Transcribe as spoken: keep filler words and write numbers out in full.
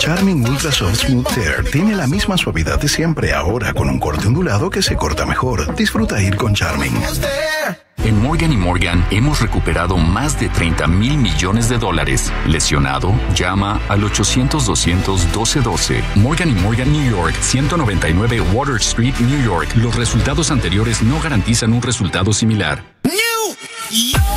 Charming Ultra Soft Smooth Tear tiene la misma suavidad de siempre, ahora con un corte ondulado que se corta mejor. Disfruta ir con Charming. En Morgan y Morgan hemos recuperado más de treinta mil millones de dólares. ¿Lesionado? Llama al ochocientos, doscientos, doce doce. Morgan y Morgan, New York, ciento noventa y nueve Water Street, New York. Los resultados anteriores no garantizan un resultado similar.